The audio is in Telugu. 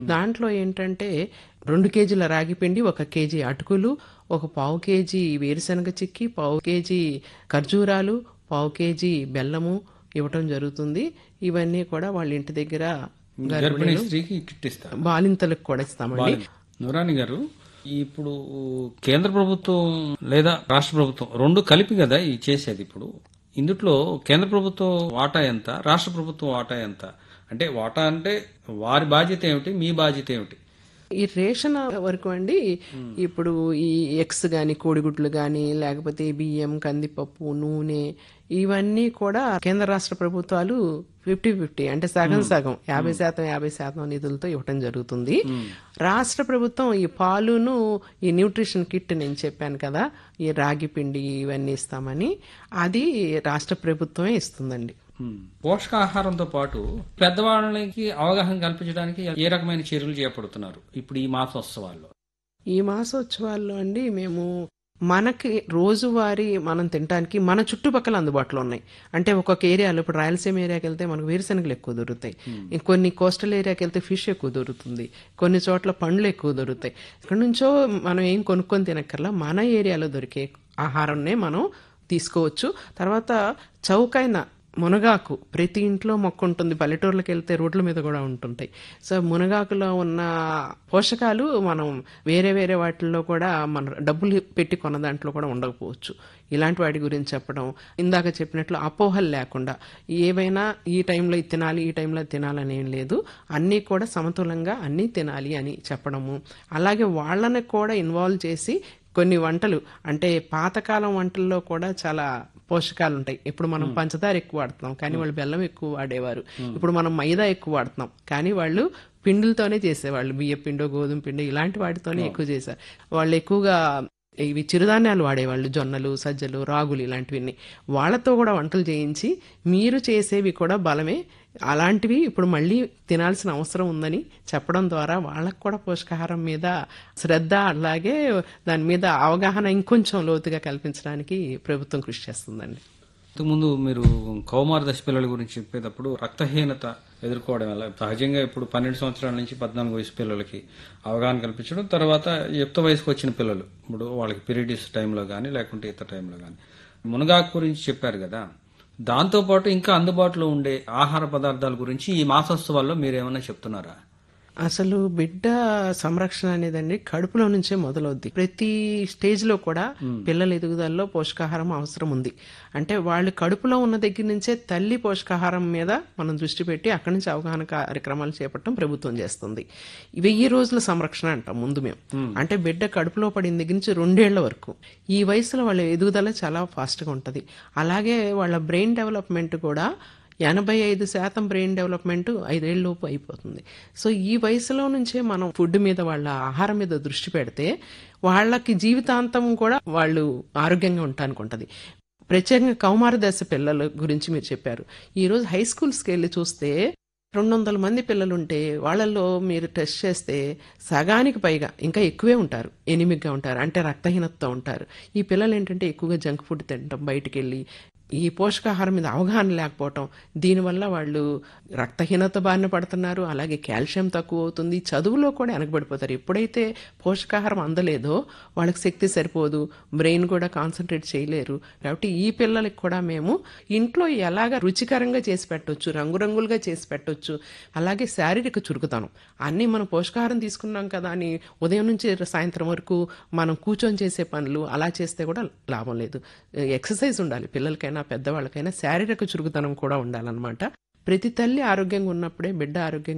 దాంట్లో ఏంటంటే 2 కేజీల రాగి పిండి, 1 కేజీ అటుకులు, ఒక పావు కేజీ వేరుశనగ చిక్కి, పావు కేజీ ఖర్జూరాలు, పావు కేజీ బెల్లము ఇవ్వటం జరుగుతుంది. ఇవన్నీ కూడా వాళ్ళ ఇంటి దగ్గర గర్భిణీ స్త్రీకి కిట్ ఇస్తారు. బాలింతలకు కూడా ఇస్తామండి. నూరాని గారు, ఇప్పుడు కేంద్ర ప్రభుత్వం లేదా రాష్ట్ర ప్రభుత్వం రెండు కలిపి కదా ఈ చేసేది. ఇప్పుడు ఇందుట్లో కేంద్ర ప్రభుత్వం వాటా ఎంత, రాష్ట్ర ప్రభుత్వం వాటా ఎంత? అంటే వాటా అంటే వారి బాధ్యత ఏమిటి, మీ బాధ్యత ఏమిటి? ఈ రేషన్ వరకు అండి, ఇప్పుడు ఈ ఎగ్స్ గాని, కోడిగుడ్లు గాని, లేకపోతే బియ్యం, కందిపప్పు, నూనె, ఇవన్నీ కూడా కేంద్ర రాష్ట్ర ప్రభుత్వాలు 50-50 అంటే సగం సగం 50% నిధులతో ఇవ్వటం జరుగుతుంది. రాష్ట్ర ప్రభుత్వం ఈ పాలును, ఈ న్యూట్రిషన్ కిట్ నేను చెప్పాను కదా, ఈ రాగి పిండి ఇవన్నీ ఇస్తామని, అది రాష్ట్ర ప్రభుత్వమే ఇస్తుందండి. పోషకాహారంతో పాటు పెద్దవాళ్ళకి అవగాహన కల్పించడానికి ఏ రకమైన చర్యలు చేపడుతున్నారు ఇప్పుడు ఈ మాసోత్సవాల్లో? ఈ మాసోత్సవాల్లో అండి మేము మనకి రోజువారీ మనం తినడానికి మన చుట్టుపక్కల అందుబాటులో ఉన్నాయి. అంటే ఒక్కొక్క ఏరియాలో, ఇప్పుడు రాయలసీమ ఏరియాకి వెళ్తే మనకు వేరుశనగలు ఎక్కువ దొరుకుతాయి, కొన్ని కోస్టల్ ఏరియాకి వెళ్తే ఫిష్ ఎక్కువ దొరుకుతుంది, కొన్ని చోట్ల పండ్లు ఎక్కువ దొరుకుతాయి. ఇక్కడ నుంచో మనం ఏం కొనుక్కొని తినక్కర్లా, మన ఏరియాలో దొరికే ఆహారాన్నే మనం తీసుకోవచ్చు. తర్వాత చౌకైన మునగాకు ప్రతి ఇంట్లో మొక్క ఉంటుంది, పల్లెటూర్లకు వెళ్తే రోడ్ల మీద కూడా ఉంటుంటాయి. సో మునగాకులో ఉన్న పోషకాలు మనం వేరే వేరే వాటిల్లో కూడా మన డబ్బులు పెట్టి కొన్న దాంట్లో కూడా ఉండకపోవచ్చు. ఇలాంటి వాటి గురించి చెప్పడం, ఇందాక చెప్పినట్లు అపోహలు లేకుండా ఏవైనా ఈ టైంలో ఇది తినాలి, ఈ టైంలో తినాలని ఏం లేదు, అన్నీ కూడా సమతులంగా అన్నీ తినాలి అని చెప్పడము. అలాగే వాళ్ళని కూడా ఇన్వాల్వ్ చేసి కొన్ని వంటలు, అంటే పాతకాలం వంటల్లో కూడా చాలా పోషకాలు ఉంటాయి. ఇప్పుడు మనం పంచదార ఎక్కువ వాడుతున్నాం, కానీ వాళ్ళు బెల్లం ఎక్కువ వాడేవారు. ఇప్పుడు మనం మైదా ఎక్కువ వాడుతున్నాం, కానీ వాళ్ళు పిండిలతోనే చేసేవాళ్ళు, బియ్య పిండో గోధుమ పిండి ఇలాంటి వాటితోనే ఎక్కువ చేశారు. వాళ్ళు ఎక్కువగా ఇవి చిరుధాన్యాలు వాడేవాళ్ళు, జొన్నలు, సజ్జలు, రాగులు ఇలాంటివన్నీ. వాళ్ళతో కూడా వంటలు చేయించి మీరు చేసేవి కూడా బలమే, అలాంటివి ఇప్పుడు మళ్ళీ తినాల్సిన అవసరం ఉందని చెప్పడం ద్వారా వాళ్ళకు కూడా పోషకాహారం మీద శ్రద్ధ, అలాగే దాని మీద అవగాహన ఇంకొంచెం లోతుగా కల్పించడానికి ప్రభుత్వం కృషి చేస్తుందండి. ఇంతకుముందు మీరు కౌమార దశ పిల్లల గురించి చెప్పేటప్పుడు రక్తహీనత ఎదుర్కోవడం వల్ల సహజంగా ఇప్పుడు 12 సంవత్సరాల నుంచి 14 వయసు పిల్లలకి అవగాహన కల్పించడం, తర్వాత యుక్త వయసుకు వచ్చిన పిల్లలు ఇప్పుడు వాళ్ళకి పీరియడ్స్ టైంలో కానీ లేకుంటే ఇతర టైంలో కానీ మునగాకు గురించి చెప్పారు కదా, దాంతోపాటు ఇంకా అందుబాటులో ఉండే ఆహార పదార్థాల గురించి ఈ మాసోత్సవాల్లో మీరేమన్నా చెప్తున్నారా? అసలు బిడ్డ సంరక్షణ అనేదండి కడుపులో నుంచే మొదలవుద్ది. ప్రతి స్టేజ్ లో కూడా పిల్లల ఎదుగుదలలో పోషకాహారం అవసరం ఉంది. అంటే వాళ్ళు కడుపులో ఉన్న దగ్గర నుంచే తల్లి పోషకాహారం మీద మనం దృష్టి పెట్టి అక్కడి నుంచి అవగాహన కార్యక్రమాలు చేపట్టడం ప్రభుత్వం చేస్తుంది. 1000 రోజుల సంరక్షణ అంటాం ముందు మేము. అంటే బిడ్డ కడుపులో పడిన దగ్గర నుంచి 2 ఏళ్ల వరకు ఈ వయసులో వాళ్ళ ఎదుగుదల చాలా ఫాస్ట్ గా ఉంటది. అలాగే వాళ్ళ బ్రెయిన్ డెవలప్మెంట్ కూడా 85% బ్రెయిన్ డెవలప్మెంట్ 5 ఏళ్ళలోపు అయిపోతుంది. సో ఈ వయసులో నుంచే మనం ఫుడ్ మీద, వాళ్ళ ఆహారం మీద దృష్టి పెడితే వాళ్ళకి జీవితాంతం కూడా వాళ్ళు ఆరోగ్యంగా ఉండటానికి ఉంటుంది. ప్రత్యేకంగా కౌమార దశ పిల్లల గురించి మీరు చెప్పారు. ఈరోజు హై స్కూల్స్కి వెళ్ళి చూస్తే 200 మంది పిల్లలుంటే వాళ్ళల్లో మీరు టెస్ట్ చేస్తే సగానికి పైగా, ఇంకా ఎక్కువే ఉంటారు, ఎనిమిగ్గా ఉంటారు, అంటే రక్తహీనతతో ఉంటారు. ఈ పిల్లలు ఏంటంటే ఎక్కువగా జంక్ ఫుడ్ తినడం, బయటికి వెళ్ళి ఈ పోషకాహారం మీద అవగాహన లేకపోవటం, దీనివల్ల వాళ్ళు రక్తహీనత బారిన పడుతున్నారు. అలాగే కాల్షియం తక్కువ అవుతుంది, చదువులో కూడా వెనకబడిపోతారు. ఎప్పుడైతే పోషకాహారం అందలేదో వాళ్ళకి శక్తి సరిపోదు, బ్రెయిన్ కూడా కాన్సన్ట్రేట్ చేయలేరు. కాబట్టి ఈ పిల్లలకి కూడా మేము ఇంట్లో ఎలాగ రుచికరంగా చేసి పెట్టొచ్చు, రంగురంగులుగా చేసి పెట్టొచ్చు, అలాగే శారీరక చురుకుతనం అన్నీ మనం పోషకాహారం తీసుకున్నాం కదా అని ఉదయం నుంచి సాయంత్రం వరకు మనం కూర్చొని చేసే పనులు అలా చేస్తే కూడా లాభం లేదు. ఎక్సర్సైజ్ ఉండాలి, పిల్లలకైనా పెద్దవాళ్ళకైనా శారీరక చురుకుతనం కూడా ఉండాలన్నమాట. ప్రతి తల్లి ఆరోగ్యంగా ఉన్నప్పుడే బిడ్డ ఆరోగ్యంగా